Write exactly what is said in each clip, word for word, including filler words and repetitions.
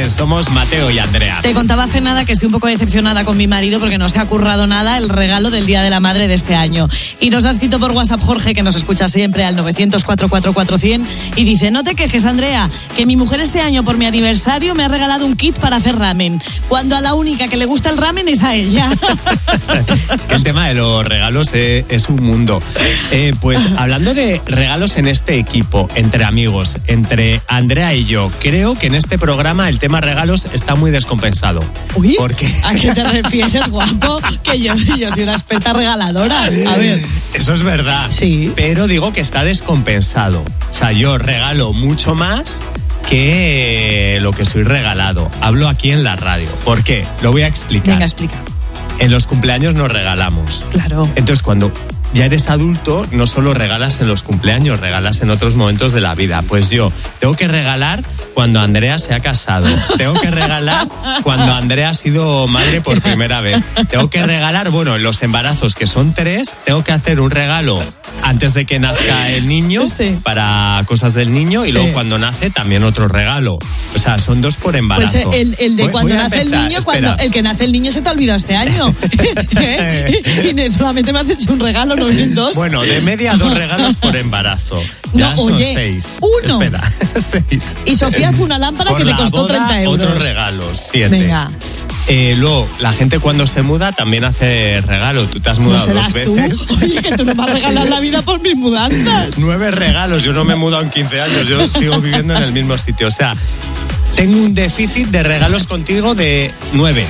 Cien. Somos Mateo y Andrea. Te contaba hace nada que estoy un poco decepcionada con mi marido porque no se ha currado nada el regalo del Día de la Madre de este año. Y nos ha escrito por WhatsApp Jorge, que nos escucha siempre, al nueve cero cero, cuatro cuatro cuatro, cien, y dice: no te quejes, Andrea, que mi mujer este año por mi aniversario me ha regalado un kit para hacer ramen, cuando a la única que le gusta el ramen es a ella. Es que el tema de los regalos eh, es un mundo. Eh, pues hablando de regalos en este equipo, entre amigos, entre Andrea y yo, creo que en este programa el tema regalos está muy descompensado. Uy, porque... ¿a qué te refieres, guapo? Que yo, yo soy una experta regaladora. A ver. Eso es verdad. Sí. Pero digo que está descompensado. O sea, yo regalo mucho más que lo que soy regalado. Hablo aquí en la radio. ¿Por qué? Lo voy a explicar. Venga, explica. En los cumpleaños nos regalamos. Claro. Entonces, cuando ya eres adulto, no solo regalas en los cumpleaños, regalas en otros momentos de la vida. Pues yo tengo que regalar cuando Andrea se ha casado. Tengo que regalar cuando Andrea ha sido madre por primera vez. Tengo que regalar, bueno, en los embarazos, que son tres, tengo que hacer un regalo antes de que nazca el niño, sí, para cosas del niño, y sí, luego cuando nace también otro regalo. O sea, son dos por embarazo. Pues el, el de voy, cuando voy nace empezar, el niño, cuando el que nace el niño se te ha olvidado este año. ¿Eh? Y solamente me has hecho un regalo, no vienen dos. Bueno, de media dos regalos por embarazo. Ya no, son oye, seis. Uno. Espera, seis. Y Sofía fue una lámpara por que le costó boda, treinta euros. Otros regalos, siete. Venga. Eh, luego, la gente cuando se muda también hace regalo. Tú te has mudado ¿No dos veces. Tú? Oye, que tú no me has regalado la vida por mis mudanzas. Nueve regalos. Yo no me he mudado en quince años. Yo sigo viviendo en el mismo sitio. O sea, tengo un déficit de regalos contigo de nueve.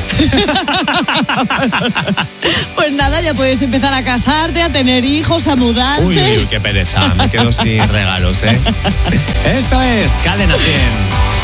Pues nada, ya puedes empezar a casarte, a tener hijos, a mudarte. Uy, uy, uy, qué pereza. Me quedo sin regalos, ¿eh? Esto es Cadena cien.